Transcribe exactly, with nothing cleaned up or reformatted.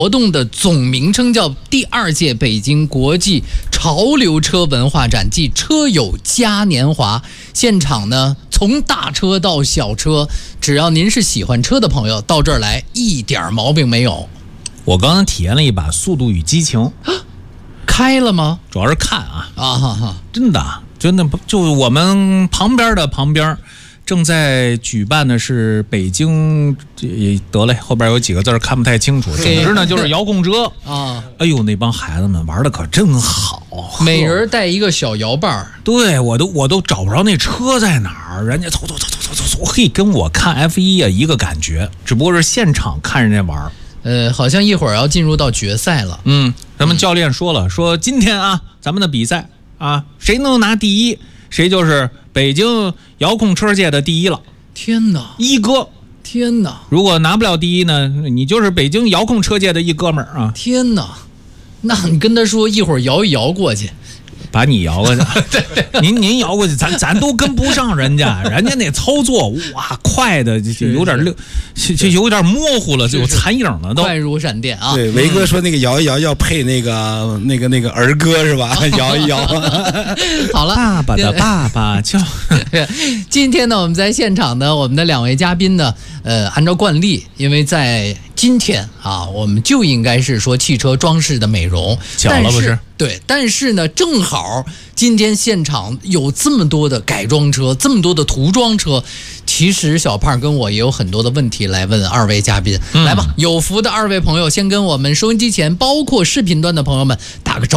活动的总名称叫第二届北京国际潮流车文化展暨车友嘉年华。现场呢，从大车到小车，只要您是喜欢车的朋友，到这儿来一点毛病没有。 我刚刚体验了一把《速度与激情》， 开了吗？ 主要是看啊啊哈哈， 真的真的就我们旁边的旁边。正在举办的是北京，得嘞，后边有几个字看不太清楚。总之呢，就是遥控车啊！哎呦，那帮孩子们玩的可真好， 每人带一个小摇把。 对，我都我都找不着那车在哪儿，人家走走走走走走走，嘿，跟我看 F 一 啊一个感觉，只不过是现场看人家玩。 呃，好像一会儿要进入到决赛了。 嗯，咱们教练说了，说今天啊，咱们的比赛啊，谁能拿第一，谁就是北京遥控车界的第一了。 天哪， 一哥！ 天哪！ 如果拿不了第一呢，你就是北京遥控车界的一哥们儿啊！ 天哪，那你跟他说一会儿摇一摇过去， 把你摇过去，您您摇过去，咱咱都跟不上人家，人家那操作哇快的就有点溜，就有点模糊了，就有残影了都。 快如闪电啊！ 对，维哥说那个摇一摇要配那个那个那个儿歌是吧？摇一摇。 好了， 爸爸的爸爸叫。 今天呢，我们在现场的我们的两位嘉宾呢，呃，按照惯例，因为在今天啊，我们就应该是说汽车装饰的美容， 巧了不是？ 对，但是呢，正好今天现场有这么多的改装车，这么多的涂装车，其实小胖跟我也有很多的问题来问二位嘉宾。嗯、来吧，有福的二位朋友，先跟我们收音机前，包括视频端的朋友们打个招呼。